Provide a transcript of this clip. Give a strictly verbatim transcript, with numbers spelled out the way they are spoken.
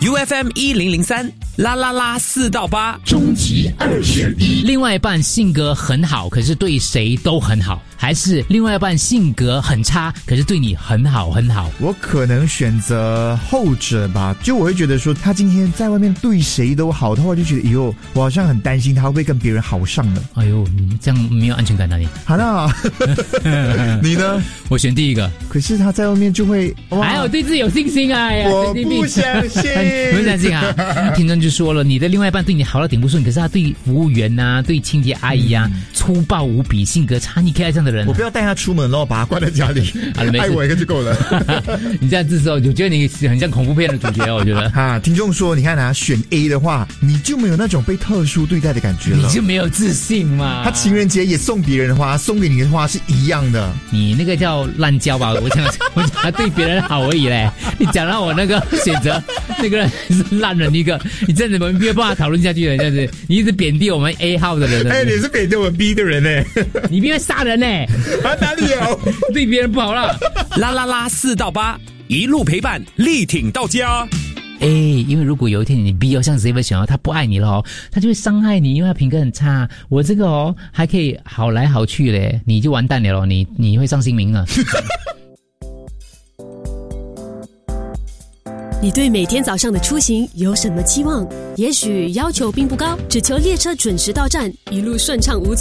U F M 一零零三啦啦啦四到八， 终极二选一。 另外一半性格很好，可是对谁都很好，还是另外一半性格很差，可是对你很好很好？ 我可能选择后者吧，就我会觉得说，他今天在外面对谁都好的话，就觉得以后我好像很担心他会不会跟别人好上了。 哎呦，你这样没有安全感啊你。 好那你呢？ 我选第一个。 可是他在外面就会， 还有对自己有信心啊！哎、 我不相信， 不相信啊！听众就说了，你的另外一半对你好到顶不顺，可是他对服务员啊、对清洁阿姨啊、嗯、粗暴无比，性格差，你可以爱这样的人、啊。 我不要带他出门咯，把他关在家里，爱我一个就够了。 你这样子说，我觉得你很像恐怖片的主角，我觉得。 啊，听众说，你看啊，选 A 的话，你就没有那种被特殊对待的感觉了， 你就没有自信嘛。 他情人节也送别人的花，送给你的花是一样的。 你那个叫滥交吧？我讲，我讲他对别人好而已嘞。你讲到我那个选择，那个人是烂人一个，你这样子我们没有办法讨论下去了，这样子，你一直贬低我们 A 号的人。 哎、欸，你是贬低我们 B 的人呢？ 你别杀人呢？ 啊，哪里有？ 对别人不好了。 啦啦啦四到八，一路陪伴，力挺到家。 哎，因为如果有一天你 B 哦，像 Xavier 想要他不爱你了哦，他就会伤害你，因为他品格很差。我这个哦还可以好来好去嘞，你就完蛋了咯，你你会上新名了。 你对每天早上的出行有什么期望？也许要求并不高，只求列车准时到站，一路顺畅无阻。